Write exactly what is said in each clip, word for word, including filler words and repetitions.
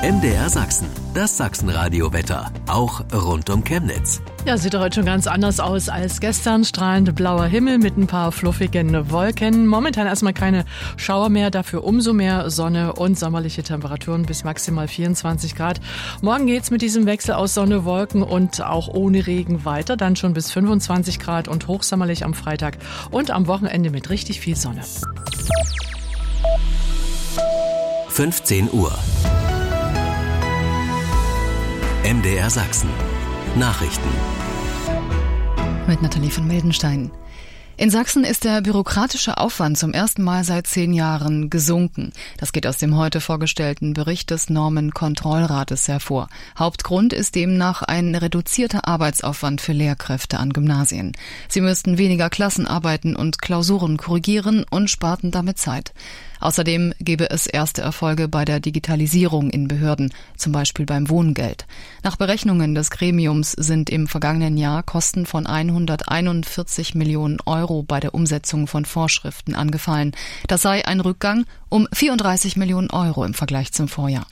M D R Sachsen, das Sachsenradio-Wetter, auch rund um Chemnitz. Ja, sieht heute schon ganz anders aus als gestern. Strahlend blauer Himmel mit ein paar fluffigen Wolken. Momentan erstmal keine Schauer mehr, dafür umso mehr Sonne und sommerliche Temperaturen bis maximal vierundzwanzig Grad. Morgen geht's mit diesem Wechsel aus Sonne, Wolken und auch ohne Regen weiter. Dann schon bis fünfundzwanzig Grad und hochsommerlich am Freitag und am Wochenende mit richtig viel Sonne. fünfzehn Uhr. M D R Sachsen. Nachrichten. Mit Nathalie von Mildenstein. In Sachsen ist der bürokratische Aufwand zum ersten Mal seit zehn Jahren gesunken. Das geht aus dem heute vorgestellten Bericht des Normenkontrollrates hervor. Hauptgrund ist demnach ein reduzierter Arbeitsaufwand für Lehrkräfte an Gymnasien. Sie müssten weniger Klassenarbeiten und Klausuren korrigieren und sparten damit Zeit. Außerdem gebe es erste Erfolge bei der Digitalisierung in Behörden, zum Beispiel beim Wohngeld. Nach Berechnungen des Gremiums sind im vergangenen Jahr Kosten von hunderteinundvierzig Millionen Euro bei der Umsetzung von Vorschriften angefallen. Das sei ein Rückgang um vierunddreißig Millionen Euro im Vergleich zum Vorjahr.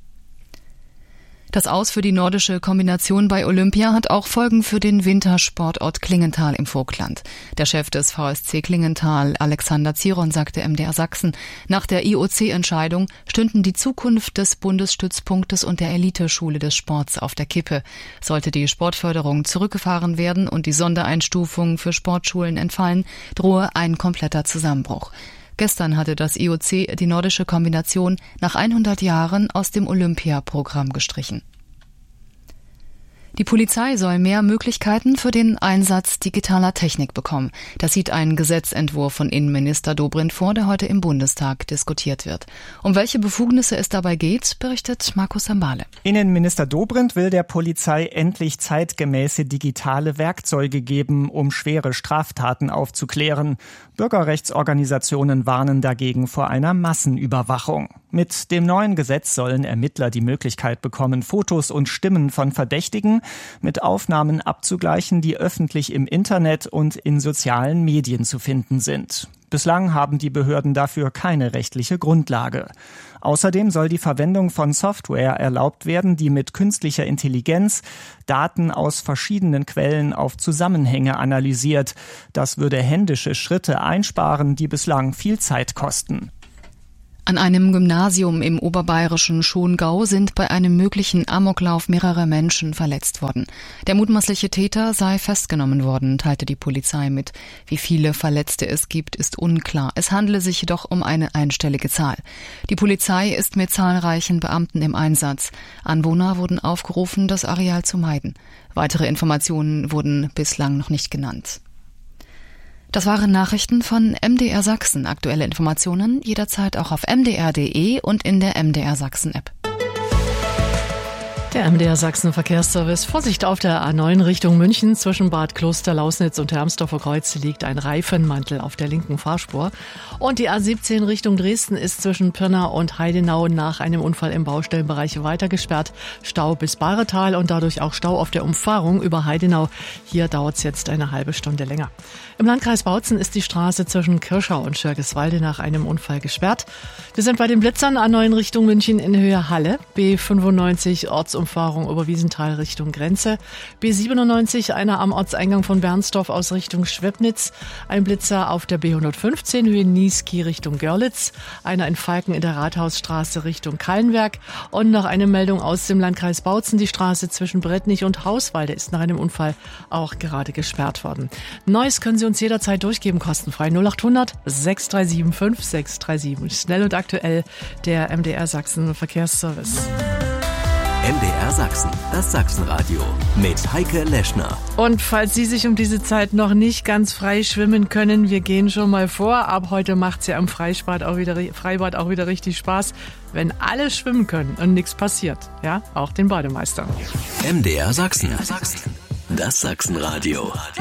Das Aus für die nordische Kombination bei Olympia hat auch Folgen für den Wintersportort Klingenthal im Vogtland. Der Chef des V S C Klingenthal, Alexander Ziron, sagte M D R Sachsen, nach der I O C-Entscheidung stünden die Zukunft des Bundesstützpunktes und der Eliteschule des Sports auf der Kippe. Sollte die Sportförderung zurückgefahren werden und die Sondereinstufung für Sportschulen entfallen, drohe ein kompletter Zusammenbruch. Gestern hatte das I O C die nordische Kombination nach hundert Jahren aus dem Olympia-Programm gestrichen. Die Polizei soll mehr Möglichkeiten für den Einsatz digitaler Technik bekommen. Das sieht ein Gesetzentwurf von Innenminister Dobrindt vor, der heute im Bundestag diskutiert wird. Um welche Befugnisse es dabei geht, berichtet Markus Sambale. Innenminister Dobrindt will der Polizei endlich zeitgemäße digitale Werkzeuge geben, um schwere Straftaten aufzuklären. Bürgerrechtsorganisationen warnen dagegen vor einer Massenüberwachung. Mit dem neuen Gesetz sollen Ermittler die Möglichkeit bekommen, Fotos und Stimmen von Verdächtigen mit Aufnahmen abzugleichen, die öffentlich im Internet und in sozialen Medien zu finden sind. Bislang haben die Behörden dafür keine rechtliche Grundlage. Außerdem soll die Verwendung von Software erlaubt werden, die mit künstlicher Intelligenz Daten aus verschiedenen Quellen auf Zusammenhänge analysiert. Das würde händische Schritte einsparen, die bislang viel Zeit kosten. An einem Gymnasium im oberbayerischen Schongau sind bei einem möglichen Amoklauf mehrere Menschen verletzt worden. Der mutmaßliche Täter sei festgenommen worden, teilte die Polizei mit. Wie viele Verletzte es gibt, ist unklar. Es handele sich jedoch um eine einstellige Zahl. Die Polizei ist mit zahlreichen Beamten im Einsatz. Anwohner wurden aufgerufen, das Areal zu meiden. Weitere Informationen wurden bislang noch nicht genannt. Das waren Nachrichten von M D R Sachsen. Aktuelle Informationen jederzeit auch auf m d r punkt d e und in der M D R Sachsen App. Der M D R Sachsen Verkehrsservice. Vorsicht auf der A neun Richtung München. Zwischen Bad Kloster, Lausnitz und Hermsdorfer Kreuz liegt ein Reifenmantel auf der linken Fahrspur. Und die A siebzehn Richtung Dresden ist zwischen Pirna und Heidenau nach einem Unfall im Baustellenbereich weiter gesperrt. Stau bis Bahretal und dadurch auch Stau auf der Umfahrung über Heidenau. Hier dauert es jetzt eine halbe Stunde länger. Im Landkreis Bautzen ist die Straße zwischen Kirschau und Schörgeswalde nach einem Unfall gesperrt. Wir sind bei den Blitzern A neun Richtung München in Höhe Halle. B fünfundneunzig Ortsumfahrung über Wiesenthal Richtung Grenze. B siebenundneunzig einer am Ortseingang von Bernsdorf aus Richtung Schwebnitz. Ein Blitzer auf der B hundertfünfzehn Höhe Niesky Richtung Görlitz. Einer in Falken in der Rathausstraße Richtung Kallenberg. Und noch eine Meldung aus dem Landkreis Bautzen. Die Straße zwischen Brettnich und Hauswalde ist nach einem Unfall auch gerade gesperrt worden. Neues können Sie uns jederzeit durchgeben, kostenfrei null acht hundert sechs drei sieben fünf sechs drei sieben. Schnell und aktuell der M D R Sachsen Verkehrsservice. M D R Sachsen, das Sachsenradio mit Heike Leschner. Und falls Sie sich um diese Zeit noch nicht ganz frei schwimmen können, wir gehen schon mal vor. Ab heute macht's ja am Freibad auch wieder, Freibad auch wieder richtig Spaß, wenn alle schwimmen können und nichts passiert. Ja, auch den Bademeistern. M D R Sachsen, das Sachsenradio.